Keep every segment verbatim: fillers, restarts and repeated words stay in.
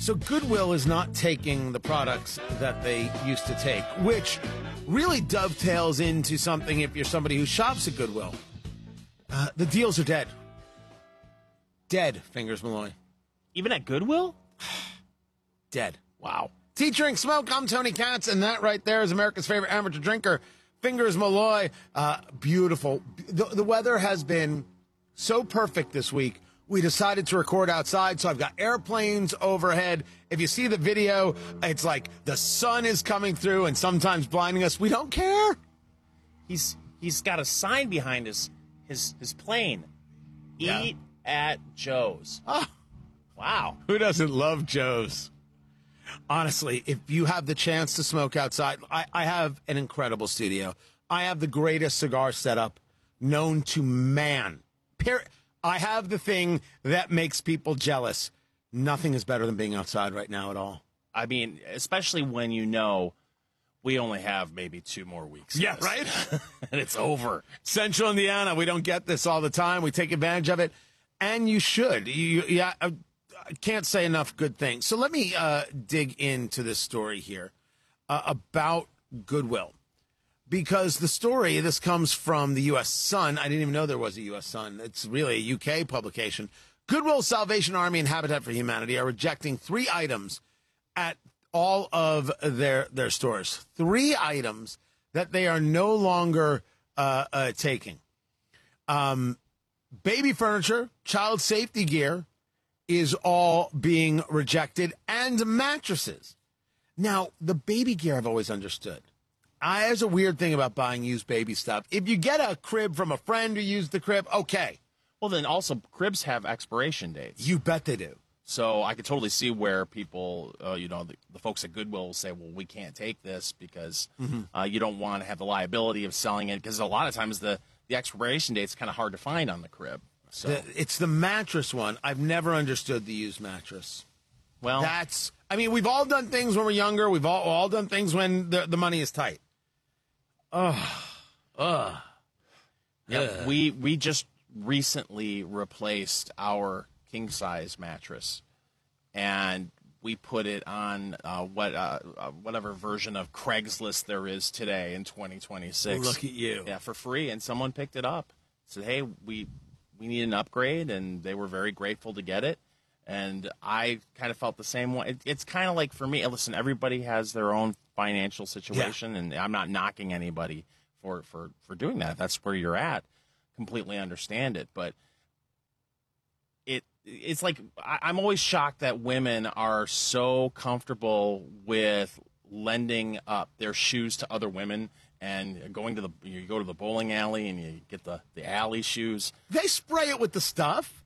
So Goodwill is not taking the products that they used to take, which really dovetails into something if you're somebody who shops at Goodwill. Uh, the deals are dead. Dead, Fingers Malloy. Even at Goodwill? Dead. Wow. Tea, drink, smoke. I'm Tony Katz, and that right there is America's favorite amateur drinker, Fingers Malloy. Uh, beautiful. The, the weather has been so perfect this week. We decided to record outside, so I've got airplanes overhead. If you see the video, it's like the sun is coming through and sometimes blinding us. We don't care. He's he's got a sign behind his his his plane. Yeah. Eat at Joe's. Oh, Wow. who doesn't love Joe's? Honestly, if you have the chance to smoke outside, I, I have an incredible studio. I have the greatest cigar setup known to man. Per- I have the thing that makes people jealous. Nothing is better than being outside right now at all. I mean, especially when you know we only have maybe two more weeks. of Yeah, this. right? And it's over. Central Indiana, we don't get this all the time. We take advantage of it, and you should. You, yeah, I, I can't say enough good things. So let me uh, dig into this story here uh, about Goodwill. Because the story, this comes from the U S Sun. I didn't even know there was a U S Sun. It's really a U K publication. Goodwill, Salvation Army, and Habitat for Humanity are rejecting three items at all of their, their stores. Three items that they are no longer uh, uh, taking. Um, baby furniture, child safety gear is all being rejected, and mattresses. Now, the baby gear I've always understood. I, there's a weird thing about buying used baby stuff. If you get a crib from a friend who used the crib, okay. Well, then also cribs have expiration dates. You bet they do. So I could totally see where people, uh, you know, the, the folks at Goodwill will say, well, we can't take this because Mm-hmm. uh, you don't want to have the liability of selling it. Because a lot of times the, the expiration date's kind of hard to find on the crib. So, The, it's the mattress one. I've never understood the used mattress. well, That's, I mean, we've all done things when we're younger. We've all, all done things when the, the money is tight. yeah, we, we just recently replaced our king size mattress, and we put it on uh, what uh, uh, whatever version of Craigslist there is today in twenty twenty-six. Look at you. Yeah, for free, and someone picked it up. Said, "Hey, we we need an upgrade," and they were very grateful to get it. And I kind of felt the same way. It, it's kind of like for me. Listen, everybody has their own financial situation, and I'm not knocking anybody for for for doing that. If that's where you're at. Completely understand it, but it it's like I, I'm always shocked that women are so comfortable with lending up their shoes to other women and going to the you go to the bowling alley and you get the the alley shoes. They spray it with the stuff.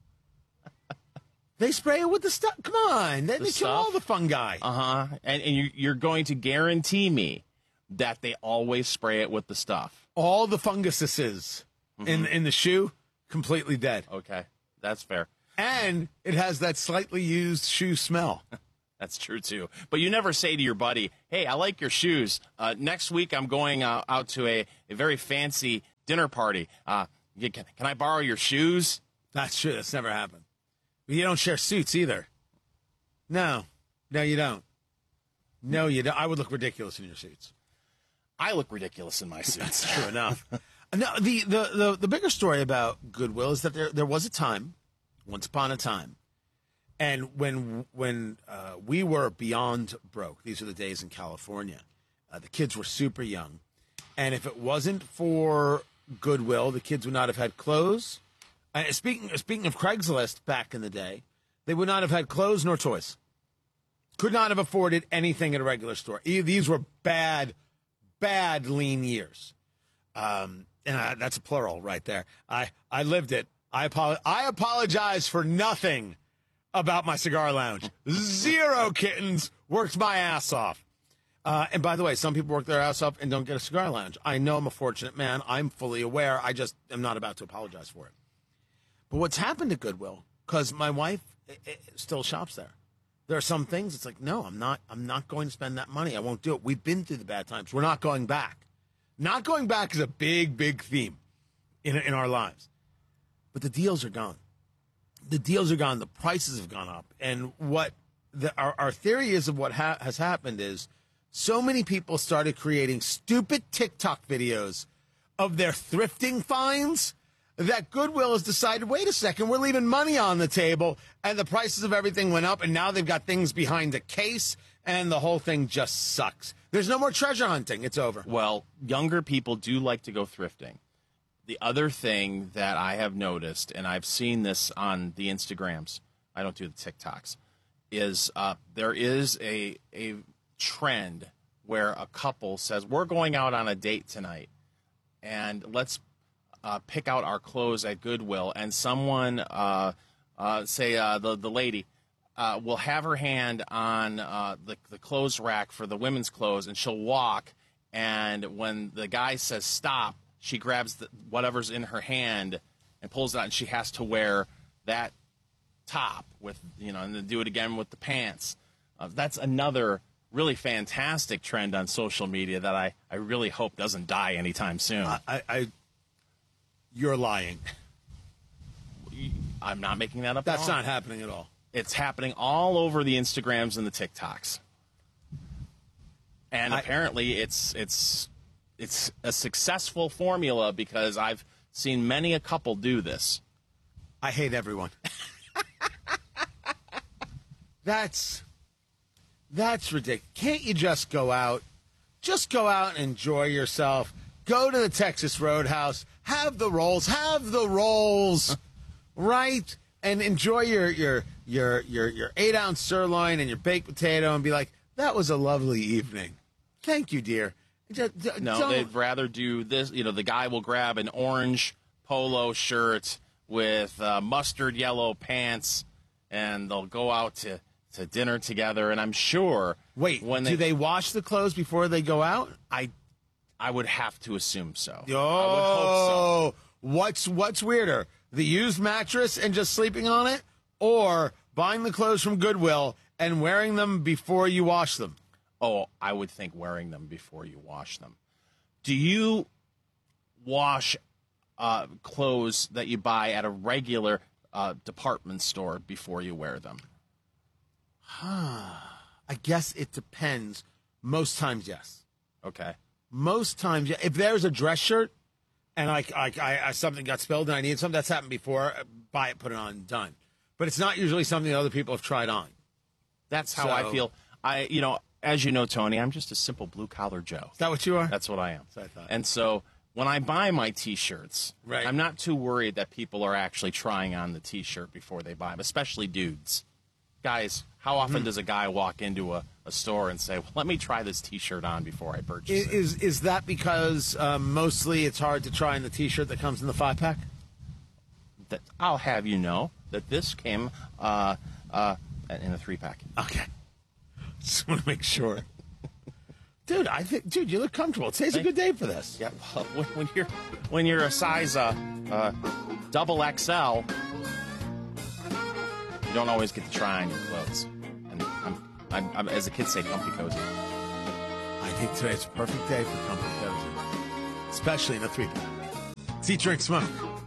They spray it with the stuff. Come on. They, The they kill stuff? all the fungi. Uh huh. And and you, you're going to guarantee me that they always spray it with the stuff. All the funguses in, in the shoe, completely dead. Okay, that's fair. And it has that slightly used shoe smell. That's true, too. But you never say to your buddy, hey, I like your shoes. Uh, next week, I'm going uh, out to a, a very fancy dinner party. Uh, you- can, can I borrow your shoes? That's true. That's never happened. You don't share suits either. No. No, you don't. No, you don't. I would look ridiculous in your suits. I look ridiculous in my suits. True enough. No, the, the, the, the bigger story about Goodwill is that there, there was a time, once upon a time, and when when uh, we were beyond broke, these are the days in California, uh, the kids were super young, and if it wasn't for Goodwill, the kids would not have had clothes. Uh, speaking speaking of Craigslist back in the day, they would not have had clothes nor toys. Could not have afforded anything at a regular store. E- These were bad, bad lean years. Um, and I, that's a plural right there. I, I lived it. I, apo- I apologize for nothing about my cigar lounge. Zero kittens. Worked my ass off. Uh, and by the way, some people work their ass off and don't get a cigar lounge. I know I'm a fortunate man. I'm fully aware. I just am not about to apologize for it. But what's happened to Goodwill, because my wife eh, eh, still shops there. There are some things it's like, no, I'm not, I'm not going to spend that money. I won't do it. We've been through the bad times. We're not going back. Not going back is a big, big theme in, in our lives. But the deals are gone. The deals are gone. The prices have gone up. And what the, our, our theory is of what ha- has happened is so many people started creating stupid TikTok videos of their thrifting finds that Goodwill has decided, wait a second, we're leaving money on the table, and the prices of everything went up, and now they've got things behind the case, and the whole thing just sucks. There's no more treasure hunting. It's over. Well, younger people do like to go thrifting. The other thing that I have noticed, and I've seen this on the Instagrams, I don't do the TikToks, is uh, there is a a trend where a couple says, we're going out on a date tonight, and let's uh, pick out our clothes at Goodwill. And someone, uh, uh, say uh, the, the lady, uh, will have her hand on uh, the, the clothes rack for the women's clothes, and she'll walk, and when the guy says stop, she grabs the, whatever's in her hand and pulls it out, and she has to wear that top with, you know, and then do it again with the pants. Uh, that's another really fantastic trend on social media that I, I really hope doesn't die anytime soon. I, I, I you're lying. I'm not making that up. That's at all. not happening at all. It's happening all over the Instagrams and the TikToks. And I, apparently it's it's it's a successful formula because I've seen many a couple do this. I hate everyone. That's that's ridiculous. Can't you just go out? Just go out and enjoy yourself. Go to the Texas Roadhouse. Have the rolls. Have the rolls. Right? And enjoy your your your your your eight ounce sirloin and your baked potato and be like, that was a lovely evening. Thank you, dear. Just, d- no, don't. they'd rather do this. You know, the guy will grab an orange polo shirt with uh, mustard yellow pants, and they'll go out to, to dinner together. And I'm sure. Wait, when do they wash the clothes before they go out? I, I would have to assume so. Oh, I would hope so. What's what's weirder, the used mattress and just sleeping on it, or buying the clothes from Goodwill and wearing them before you wash them? Oh, I would think wearing them before you wash them. Do you wash uh, clothes that you buy at a regular uh, department store before you wear them? I guess it depends. Most times, yes. Okay. Most times, yeah. If there's a dress shirt and I, I, I, I something got spilled and I need something, that's happened before, buy it, put it on, done. But it's not usually something that other people have tried on. That's how So- I feel. I, you know, as you know, Tony, I'm just a simple blue-collar Joe. Is that what you are? That's what I am. That's what I thought. And so when I buy my T-shirts, Right. I'm not too worried that people are actually trying on the T-shirt before they buy them, especially dudes. Guys, how often Mm-hmm. does a guy walk into a, a store and say, well, let me try this T-shirt on before I purchase Is, it? is is that because um, mostly it's hard to try in the T-shirt that comes in the five pack? That I'll have you know that this came uh, uh, in a three-pack. Okay, just want to make sure, dude. I think, dude, you look comfortable. Today's a Thank- good day for this. Yeah, well, when, when you're when you're a size uh, uh, double X L, you don't always get to try on your clothes. And I'm, I'm, I'm as the kids say, comfy cozy. I think today's a perfect day for comfort cozy, especially in a three pack. See, drink, smoke.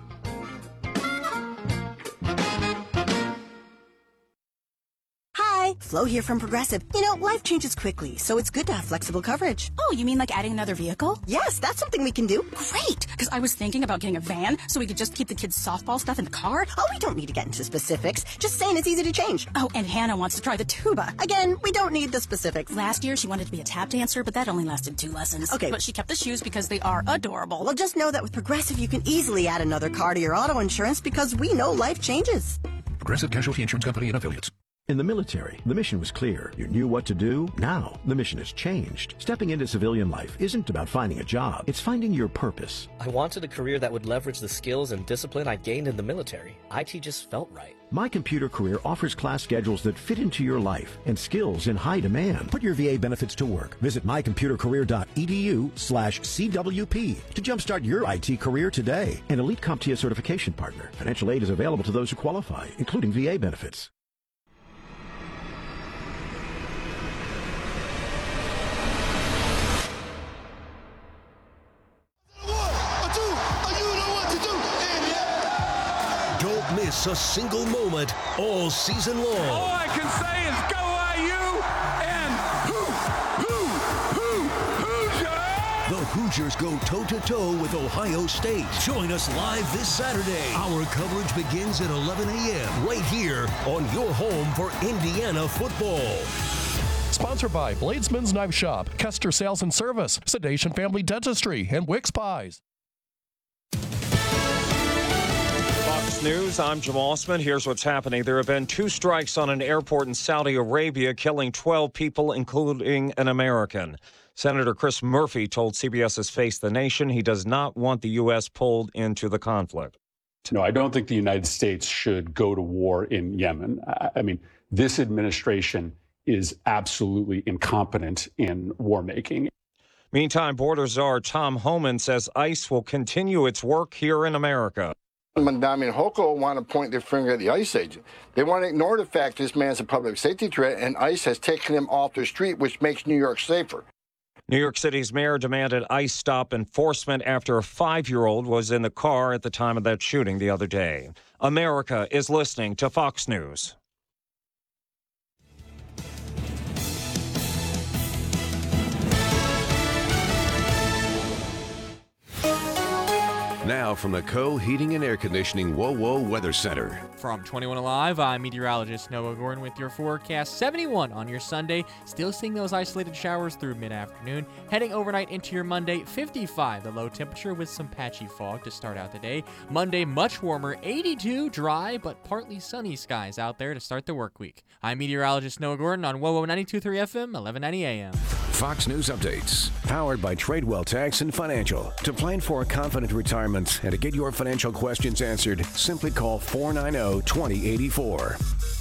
Hi, Flo here from Progressive. You know, life changes quickly, so it's good to have flexible coverage. Oh, you mean like adding another vehicle? Yes, that's something we can do. Great, because I was thinking about getting a van so we could just keep the kids' softball stuff in the car. Oh, we don't need to get into specifics. Just saying it's easy to change. Oh, and Hannah wants to try the tuba. Again, we don't need the specifics. Last year, she wanted to be a tap dancer, but that only lasted two lessons. Okay. But she kept the shoes because they are adorable. Well, just know that with Progressive, you can easily add another car to your auto insurance because we know life changes. Progressive Casualty Insurance Company and Affiliates. In the military, the mission was clear. You knew what to do. Now, the mission has changed. Stepping into civilian life isn't about finding a job. It's finding your purpose. I wanted a career that would leverage the skills and discipline I gained in the military. I T just felt right. My Computer Career offers class schedules that fit into your life and skills in high demand. Put your V A benefits to work. Visit mycomputercareer.edu slash CWP to jumpstart your I T career today. An elite CompTIA certification partner. Financial aid is available to those who qualify, including V A benefits. Don't miss miss a single moment all season long. All I can say is go I U and hoo, hoo, hoo, Hoosiers! The Hoosiers go toe-to-toe with Ohio State. Join us live this Saturday. Our coverage begins at eleven a.m. right here on your home for Indiana football. Sponsored by Bladesman's Knife Shop, Kester Sales and Service, Sedation Family Dentistry, and Wix Pies. Fox News, I'm Jamal Osman. Here's what's happening. There have been two strikes on an airport in Saudi Arabia, killing twelve people, including an American. Senator Chris Murphy told CBS's Face the Nation he does not want the U S pulled into the conflict. No, I don't think the United States should go to war in Yemen. I, I mean, this administration is absolutely incompetent in war making. Meantime, border czar Tom Homan says ICE will continue its work here in America. Mandami and Hoko want to point their finger at the ICE agent. They want to ignore the fact this man's a public safety threat, and ICE has taken him off the street, which makes New York safer. New York City's mayor demanded ICE stop enforcement after a five-year-old was in the car at the time of that shooting the other day. America is listening to Fox News. Now from the Co Heating and Air Conditioning Whoa Whoa Weather Center. From twenty-one Alive, I'm meteorologist Noah Gordon with your forecast. seventy-one on your Sunday. Still seeing those isolated showers through mid-afternoon. Heading overnight into your Monday, fifty-five, the low temperature with some patchy fog to start out the day. Monday, much warmer, eighty-two, dry but partly sunny skies out there to start the work week. I'm meteorologist Noah Gordon on Whoa Whoa ninety-two point three F M, eleven ninety A M. Fox News Updates, powered by Tradewell Tax and Financial. To plan for a confident retirement and to get your financial questions answered, simply call four nine zero, two zero eight four.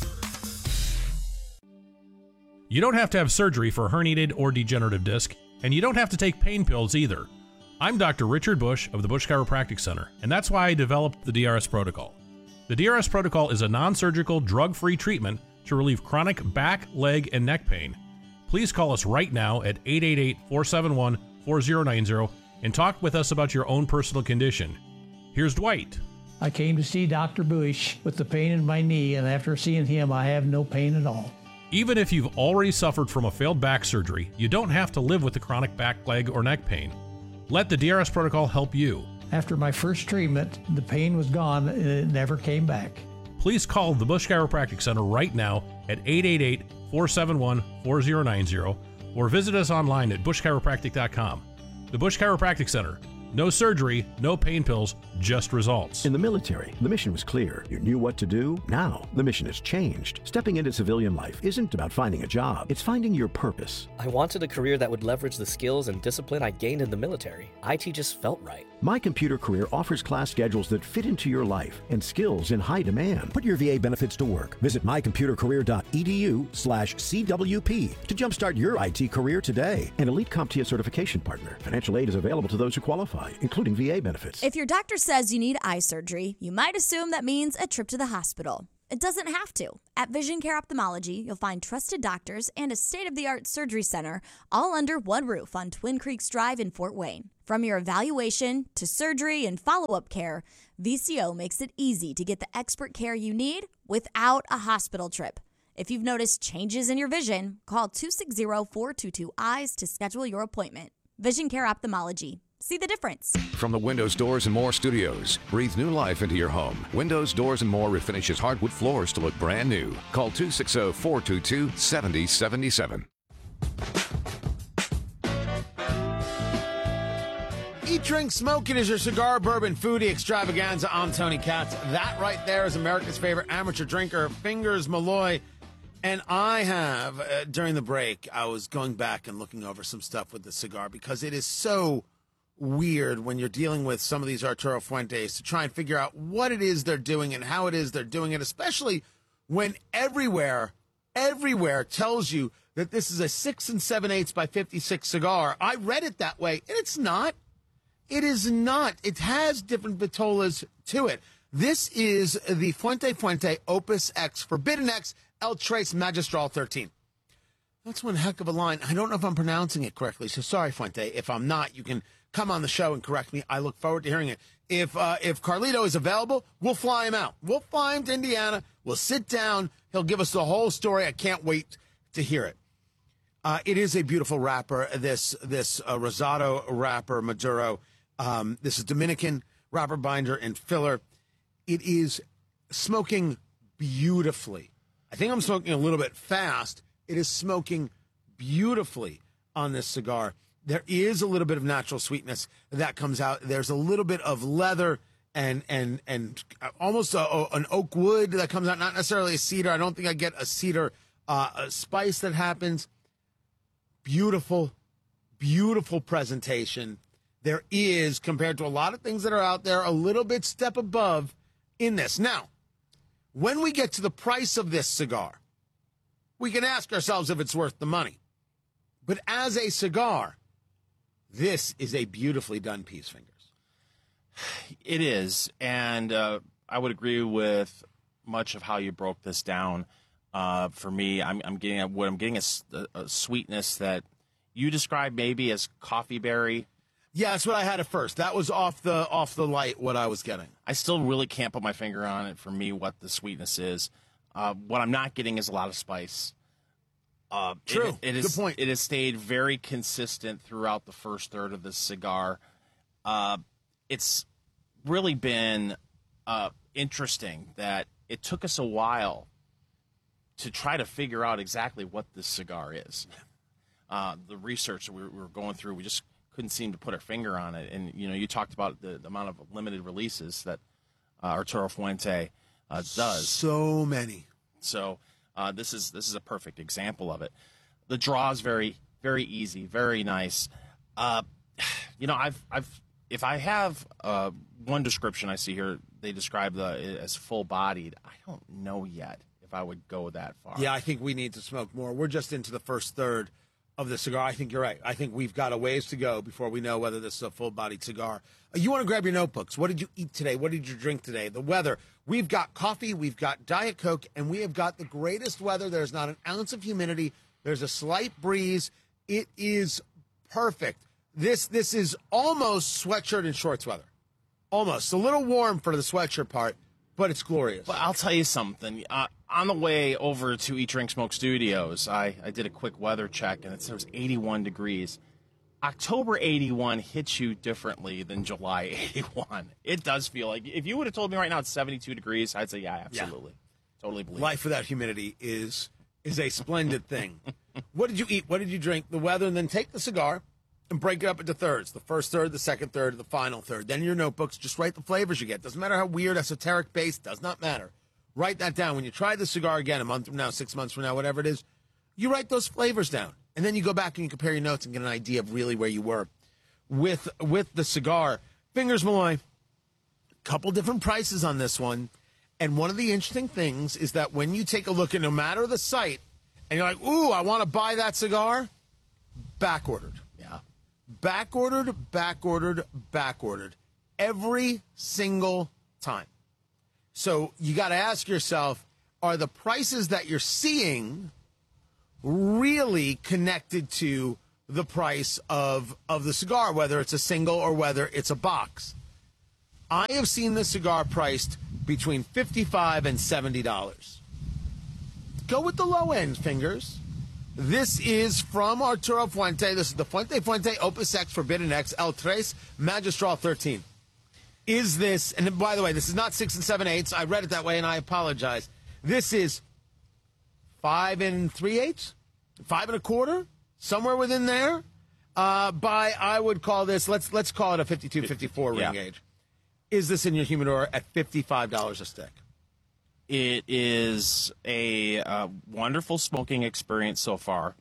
You don't have to have surgery for herniated or degenerative disc, and you don't have to take pain pills either. I'm Doctor Richard Bush of the Bush Chiropractic Center, and that's why I developed the D R S Protocol. The D R S Protocol is a non-surgical, drug-free treatment to relieve chronic back, leg, and neck pain. Please call us right now at eight eight eight, four seven one, four zero nine zero and talk with us about your own personal condition. Here's Dwight. I came to see Doctor Bush with the pain in my knee, and after seeing him, I have no pain at all. Even if you've already suffered from a failed back surgery, you don't have to live with the chronic back, leg, or neck pain. Let the D R S Protocol help you. After my first treatment, the pain was gone and it never came back. Please call the Bush Chiropractic Center right now at eight eight eight, four seven one, four zero nine zero or visit us online at bush chiropractic dot com. The Bush Chiropractic Center. No surgery, no pain pills, just results. In the military, the mission was clear. You knew what to do. Now, the mission has changed. Stepping into civilian life isn't about finding a job. It's finding your purpose. I wanted a career that would leverage the skills and discipline I gained in the military. I T just felt right. My Computer Career offers class schedules that fit into your life and skills in high demand. Put your V A benefits to work. Visit my computer career dot e d u slash C W P to jumpstart your I T career today. An Elite CompTIA certification partner. Financial aid is available to those who qualify, including V A benefits. If your doctor says you need eye surgery, you might assume that means a trip to the hospital. It doesn't have to. At Vision Care Ophthalmology, you'll find trusted doctors and a state-of-the-art surgery center all under one roof on Twin Creeks Drive in Fort Wayne. From your evaluation to surgery and follow-up care, V C O makes it easy to get the expert care you need without a hospital trip. If you've noticed changes in your vision, call two six zero, four two two, eyes to schedule your appointment. Vision Care Ophthalmology. See the difference. From the Windows, Doors, and More studios, breathe new life into your home. Windows, Doors, and More refinishes hardwood floors to look brand new. Call two six zero, four two two, seven zero seven seven. Eat, drink, smoke. It is your cigar, bourbon, foodie extravaganza. I'm Tony Katz. That right there is America's favorite amateur drinker, Fingers Malloy. And I have, uh, during the break, I was going back and looking over some stuff with the cigar because it is so weird when you're dealing with some of these Arturo Fuentes to try and figure out what it is they're doing and how it is they're doing it, especially when everywhere, everywhere tells you that this is a six and seven eighths by fifty-six cigar. I read it that way, and it's not. It is not. It has different vitolas to it. This is the Fuente Fuente Opus X Forbidden X El Tres Magistral thirteen. That's one heck of a line. I don't know if I'm pronouncing it correctly, so sorry, Fuente. If I'm not, you can come on the show and correct me. I look forward to hearing it. If uh, if Carlito is available, we'll fly him out. We'll fly him to Indiana. We'll sit down. He'll give us the whole story. I can't wait to hear it. Uh, it is a beautiful wrapper, this this uh, Rosado wrapper, Maduro. Um, this is Dominican wrapper binder and filler. It is smoking beautifully. I think I'm smoking a little bit fast. It is smoking beautifully on this cigar. There is a little bit of natural sweetness that comes out. There's a little bit of leather and and and almost a, a, an oak wood that comes out, not necessarily a cedar. I don't think I get a cedar uh, a spice that happens. Beautiful, beautiful presentation. There is, compared to a lot of things that are out there, a little bit step above in this. Now, when we get to the price of this cigar, we can ask ourselves if it's worth the money. But as a cigar, this is a beautifully done piece, Fingers. It is, and uh, I would agree with much of how you broke this down. Uh, for me, I'm, I'm getting a, what I'm getting is a, a sweetness that you described maybe as coffee berry. Yeah, that's what I had at first. That was off the off the light what I was getting. I still really can't put my finger on it for me what the sweetness is. Uh, what I'm not getting is a lot of spice. Uh, True. It, it is, Good point. It has stayed very consistent throughout the first third of this cigar. Uh, it's really been uh, interesting that it took us a while to try to figure out exactly what this cigar is. Uh, the research that we were going through, we just couldn't seem to put our finger on it. And, you know, you talked about the, the amount of limited releases that uh, Arturo Fuente uh, does. So many. So uh, this is this is a perfect example of it. The draw is very, very easy, very nice. Uh, you know, I've I've if I have uh, one description I see here, they describe the as full-bodied. I don't know yet if I would go that far. Yeah, I think we need to smoke more. We're just into the first third of the cigar. I think you're right. I think we've got a ways to go before we know whether this is a full-bodied cigar. Uh, you want to grab your notebooks. What did you eat today? What did you drink today? The weather. We've got coffee. We've got Diet Coke. And we have got the greatest weather. There's not an ounce of humidity. There's a slight breeze. It is perfect. This, this is almost sweatshirt and shorts weather. Almost. A little warm for the sweatshirt part, but it's glorious. But I'll tell you something. Uh, on the way over to Eat, Drink, Smoke Studios, I, I did a quick weather check, and it said it was eighty-one degrees. October eighty-one hits you differently than July eighty-one. It does feel like, if you would have told me right now it's seventy-two degrees, I'd say, yeah, absolutely. Yeah. Totally believe Life without humidity is is a splendid thing. What did you eat? What did you drink? The weather, and then take the cigar and break it up into thirds. The first third, the second third, the final third. Then your notebooks, just write the flavors you get. Doesn't matter how weird, esoteric, based, does not matter. Write that down. When you try the cigar again a month from now, six months from now, whatever it is, you write those flavors down. And then you go back and you compare your notes and get an idea of really where you were with with the cigar. Fingers Malloy, couple different prices on this one. And one of the interesting things is that when you take a look at no matter the site, and you're like, ooh, I want to buy that cigar, back ordered. Yeah. Back ordered, back ordered, back ordered. Every single time. So you got to ask yourself, are the prices that you're seeing really connected to the price of, of the cigar, whether it's a single or whether it's a box? I have seen the cigar priced between fifty-five dollars and seventy dollars. Go with the low end, Fingers. This is from Arturo Fuente. This is the Fuente Fuente Opus X Forbidden X El Tres Magistral thirteen. Is this, and by the way, this is not six and seven eighths. I read it that way, and I apologize. This is five and three eighths, five and a quarter, somewhere within there. Uh, by I would call this, let's let's call it a fifty-two, fifty-four ring yeah. gauge. Is this in your humidor at fifty-five dollars a stick? It is a uh, wonderful smoking experience so far.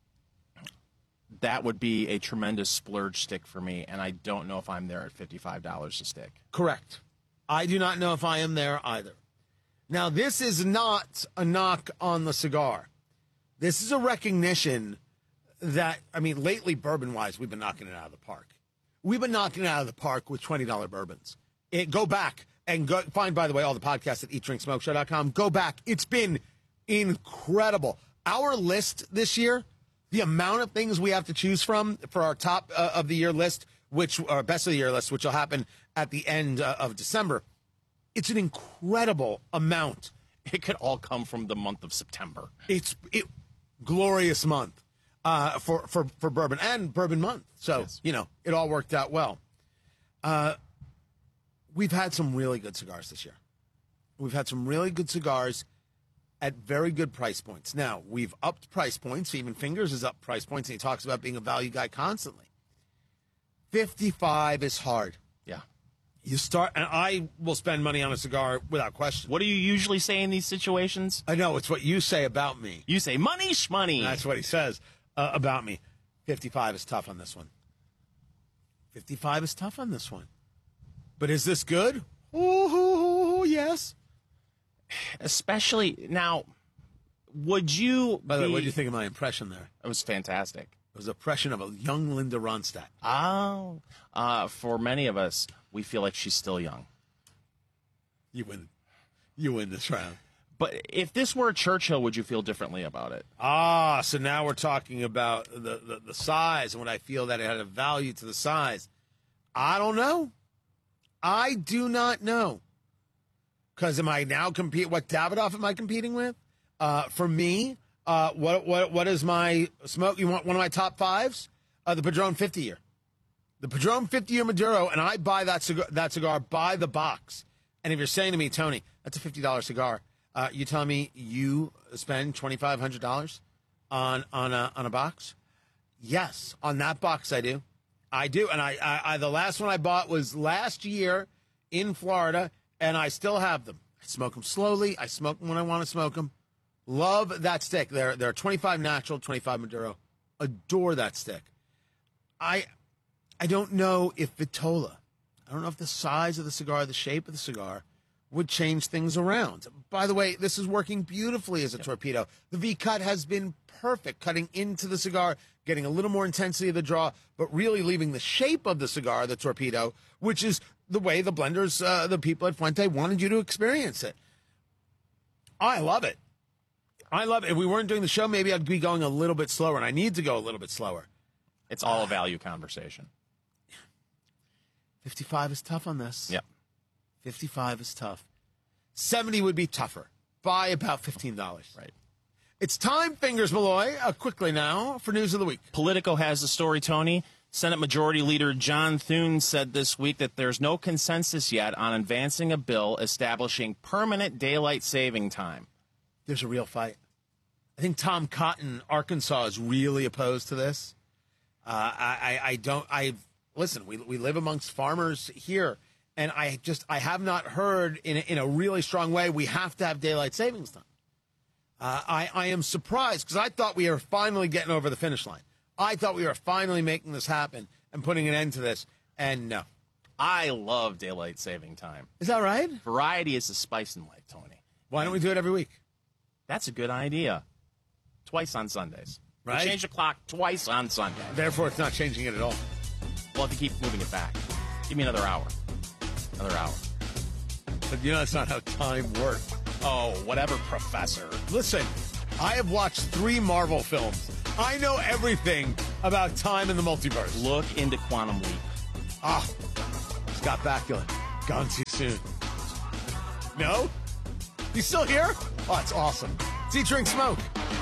That would be a tremendous splurge stick for me, and I don't know if I'm there at fifty-five dollars a stick. Correct. I do not know if I am there either. Now, this is not a knock on the cigar. This is a recognition that, I mean, lately, bourbon-wise, we've been knocking it out of the park. We've been knocking it out of the park with twenty dollar bourbons. It, go back and go, find, by the way, all the podcasts at eat drink smoke show dot com. Go back. It's been incredible. Our list this year, the amount of things we have to choose from for our top uh, of the year list, which or best of the year list, which will happen at the end uh, of December. It's an incredible amount. It could all come from the month of September. It's it glorious month uh, for for for bourbon and bourbon month. So Yes. you know it all worked out well. Uh, we've had some really good cigars this year. We've had some really good cigars at very good price points. Now, we've upped price points. Even Fingers is up price points, and he talks about being a value guy constantly. fifty-five is hard. Yeah. You start, and I will spend money on a cigar without question. What do you usually say in these situations? I know, it's what you say about me. You say money shmoney. That's what he says uh, about me. fifty-five is tough on this one. fifty-five is tough on this one. But is this good? Oh, yes. Especially now, would you? By the way, be- what do you think of my impression there? It was fantastic. It was an impression of a young Linda Ronstadt. Oh, uh, for many of us, we feel like she's still young. You win. You win this round. But if this were Churchill, would you feel differently about it? Ah, so now we're talking about the, the, the size and what I feel that it had a value to the size. I don't know. I do not know. Because am I now compete? What Davidoff am I competing with? Uh, for me, uh, what what what is my smoke? You want one of my top fives? Uh, the Padron fifty year, the Padron fifty year Maduro, and I buy that cigar that cigar by the box. And if you're saying to me, Tony, that's a fifty dollar cigar, uh, you telling me you spend twenty five hundred dollars on on a on a box? Yes, on that box I do, I do. And I, I, I the last one I bought was last year in Florida. And I still have them. I smoke them slowly. I smoke them when I want to smoke them. Love that stick. They're, they're twenty-five natural, twenty-five Maduro. Adore that stick. I I don't know if Vitola, I don't know if the size of the cigar, the shape of the cigar, would change things around. By the way, this is working beautifully as a torpedo. The V-cut has been perfect, cutting into the cigar, getting a little more intensity of the draw, but really leaving the shape of the cigar, the torpedo, which is the way the blenders, uh, the people at Fuente wanted you to experience it. I love it. I love it. If we weren't doing the show, maybe I'd be going a little bit slower, and I need to go a little bit slower. It's all a value conversation. fifty-five is tough on this. Yep. fifty-five is tough. seventy would be tougher by about fifteen dollars. Right. It's time, Fingers Malloy, uh, quickly now for News of the Week. Politico has the story, Tony. Senate Majority Leader John Thune said this week that there's no consensus yet on advancing a bill establishing permanent daylight saving time. There's a real fight. I think Tom Cotton, Arkansas, is really opposed to this. Uh, I, I, I don't. I listen. We we live amongst farmers here, and I just I have not heard in a, in a really strong way we have to have daylight savings time. Uh, I I am surprised because I thought we were finally getting over the finish line. I thought we were finally making this happen and putting an end to this, and no. I love daylight saving time. Is that right? Variety is the spice in life, Tony. Why don't we do it every week? That's a good idea. Twice on Sundays. Right. We change the clock twice on Sunday. Therefore, it's not changing it at all. We'll have to keep moving it back. Give me another hour. Another hour. But you know, that's not how time works. Oh, whatever, Professor. Listen, I have watched three Marvel films. I know everything about time in the multiverse. Look into Quantum Leap. Ah, Scott Bakula. Gone too soon. No? You still here? Oh, that's awesome. See, drink smoke.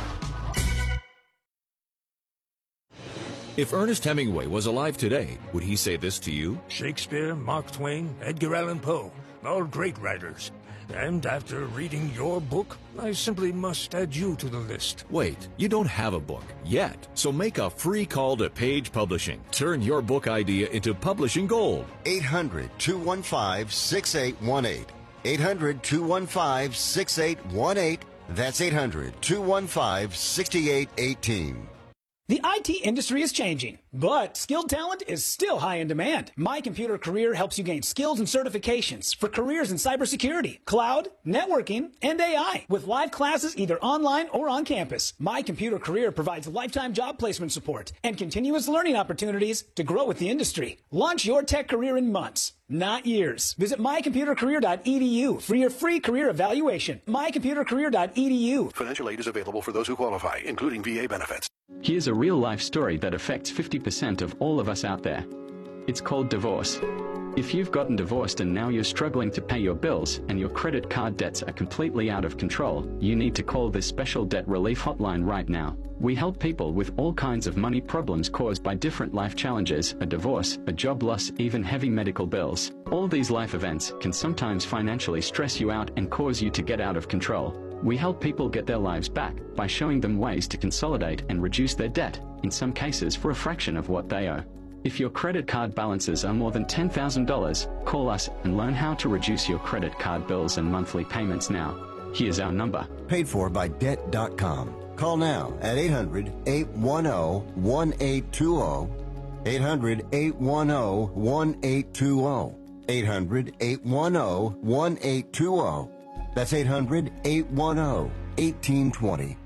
If Ernest Hemingway was alive today, would he say this to you? Shakespeare, Mark Twain, Edgar Allan Poe, all great writers. And after reading your book, I simply must add you to the list. Wait, you don't have a book yet. So make a free call to Page Publishing. Turn your book idea into publishing gold. eight hundred, two one five, six eight one eight. eight hundred, two one five, six eight one eight. That's eight hundred, two one five, six eight one eight. The I T industry is changing, but skilled talent is still high in demand. My Computer Career helps you gain skills and certifications for careers in cybersecurity, cloud, networking, and A I. With live classes either online or on campus, My Computer Career provides lifetime job placement support and continuous learning opportunities to grow with the industry. Launch your tech career in months, not years. Visit my computer career dot e d u for your free career evaluation. my computer career dot e d u. Financial aid is available for those who qualify, including V A benefits. Here's a real-life story that affects fifty percent of all of us out there. It's called divorce. If you've gotten divorced and now you're struggling to pay your bills and your credit card debts are completely out of control, you need to call this special debt relief hotline right now. We help people with all kinds of money problems caused by different life challenges, a divorce, a job loss, even heavy medical bills. All these life events can sometimes financially stress you out and cause you to get out of control. We help people get their lives back by showing them ways to consolidate and reduce their debt, in some cases for a fraction of what they owe. If your credit card balances are more than ten thousand dollars, call us and learn how to reduce your credit card bills and monthly payments now. Here's our number. Paid for by debt dot com. Call now at eight hundred, eight one zero, one eight two zero. eight hundred, eight one zero, one eight two zero. eight hundred, eight one zero, one eight two zero. That's eight hundred, eight one zero, one eight two zero.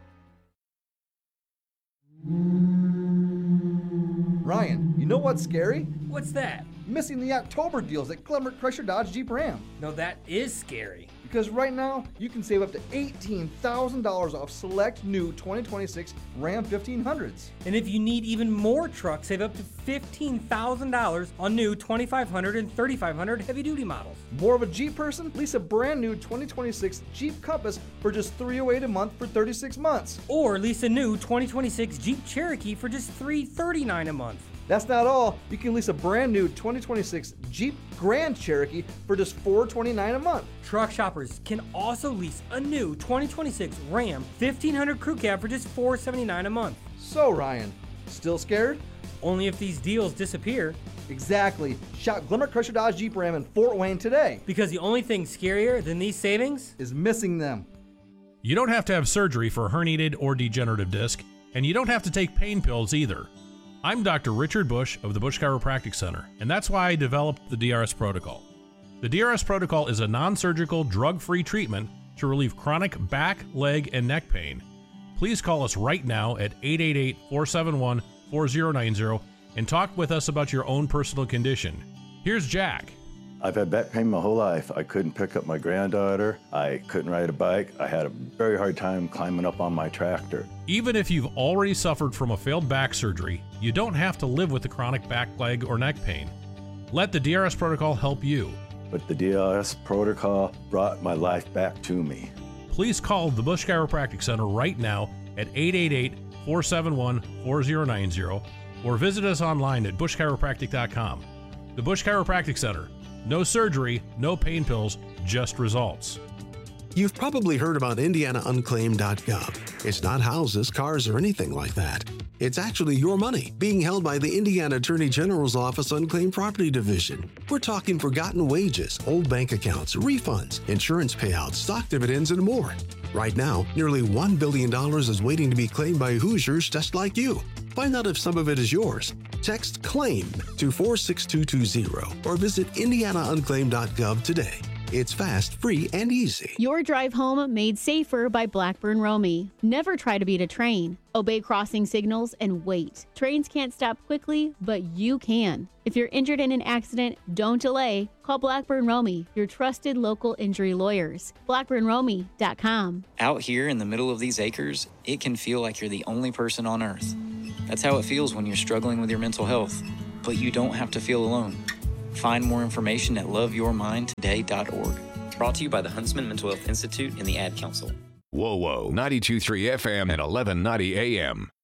Ryan, you know what's scary? What's that? Missing the October deals at Glenbrook Chrysler Dodge Jeep Ram. No, that is scary. Because right now, you can save up to eighteen thousand dollars off select new twenty twenty-six Ram fifteen hundreds. And if you need even more trucks, save up to fifteen thousand dollars on new twenty-five hundred and thirty-five hundred heavy-duty models. More of a Jeep person? Lease a brand new twenty twenty-six Jeep Compass for just three oh eight a month for thirty-six months. Or lease a new twenty twenty-six Jeep Cherokee for just three thirty-nine a month. That's not all. You can lease a brand new twenty twenty-six Jeep Grand Cherokee for just four twenty-nine a month. Truck shoppers can also lease a new twenty twenty-six Ram fifteen hundred Crew Cab for just four seventy-nine a month. So Ryan, still scared? Only if these deals disappear. Exactly. Shop Glenbrook Chrysler Dodge Jeep Ram in Fort Wayne today. Because the only thing scarier than these savings is missing them. You don't have to have surgery for a herniated or degenerative disc, and you don't have to take pain pills either. I'm Doctor Richard Bush of the Bush Chiropractic Center, and that's why I developed the D R S protocol. The D R S protocol is a non-surgical, drug-free treatment to relieve chronic back, leg, and neck pain. Please call us right now at eight eight eight, four seven one, four zero nine zero and talk with us about your own personal condition. Here's Jack. I've had back pain my whole life. I couldn't pick up my granddaughter. I couldn't ride a bike. I had a very hard time climbing up on my tractor. Even if you've already suffered from a failed back surgery, you don't have to live with the chronic back, leg, or neck pain. Let the D R S protocol help you. But the D R S protocol brought my life back to me. Please call the Bush Chiropractic Center right now at eight eight eight, four seven one, four zero nine zero or visit us online at bush chiropractic dot com. The Bush Chiropractic Center. No surgery, no pain pills, just results. You've probably heard about indiana unclaimed dot gov. It's not houses, cars, or anything like that. It's actually your money being held by the Indiana Attorney General's Office Unclaimed Property Division. We're talking forgotten wages, old bank accounts, refunds, insurance payouts, stock dividends, and more. Right now, nearly one billion dollars is waiting to be claimed by Hoosiers just like you. Find out if some of it is yours. Text CLAIM to four six two two zero or visit indiana unclaimed dot gov today. It's fast, free, and easy. Your drive home made safer by Blackburn Romy. Never try to beat a train. Obey crossing signals and wait. Trains can't stop quickly, but you can. If you're injured in an accident, don't delay. Call Blackburn Romy, your trusted local injury lawyers. blackburn romy dot com. Out here in the middle of these acres, it can feel like you're the only person on earth. That's how it feels when you're struggling with your mental health. But you don't have to feel alone. Find more information at love your mind today dot org. Brought to you by the Huntsman Mental Health Institute and the Ad Council. Whoa, whoa. ninety-two point three F M and eleven ninety A M.